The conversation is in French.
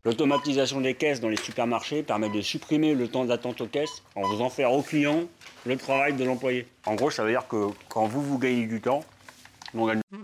L'automatisation des caisses dans les supermarchés permet de supprimer le temps d'attente aux caisses en faisant faire au client le travail de l'employé. En gros, ça veut dire que quand vous gagnez du temps, on gagne.